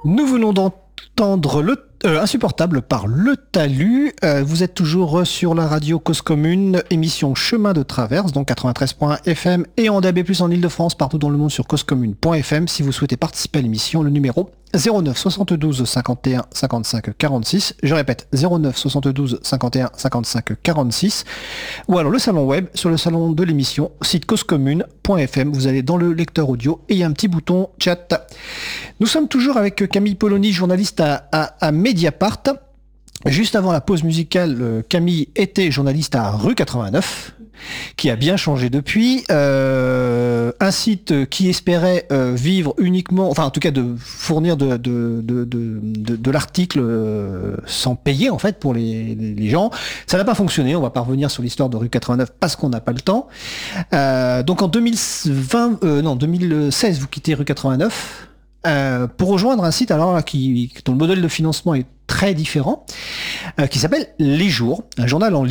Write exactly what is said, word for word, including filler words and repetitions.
Nous venons d'entendre le euh, Insupportable par Le Talus. Euh, vous êtes toujours sur la radio Cause Commune, émission Chemin de Traverse, donc quatre-vingt-treize point F M et en D A B plus, en Ile-de-France, partout dans le monde sur causecommune point F M. Si vous souhaitez participer à l'émission, le numéro zéro neuf soixante-douze cinquante et un cinquante-cinq quarante-six. Je répète, zéro neuf soixante-douze cinquante et un cinquante-cinq quarante-six. Ou alors le salon web, sur le salon de l'émission, site causecommune point F M. Vous allez dans le lecteur audio et il y a un petit bouton chat. Nous sommes toujours avec Camille Polony, journaliste à, à, à Mediapart. Juste avant la pause musicale, Camille était journaliste à Rue quatre-vingt-neuf, qui a bien changé depuis. Euh, un site qui espérait euh, vivre uniquement, enfin en tout cas de fournir de, de, de, de, de, de l'article euh, sans payer en fait pour les, les gens. Ça n'a pas fonctionné, on va pas revenir sur l'histoire de Rue quatre-vingt-neuf parce qu'on n'a pas le temps. Euh, donc en deux mille vingt, euh, non, deux mille seize, vous quittez Rue quatre-vingt-neuf. Euh, pour rejoindre un site alors là, qui, dont le modèle de financement est très différent, euh, qui s'appelle Les Jours, un journal en ligne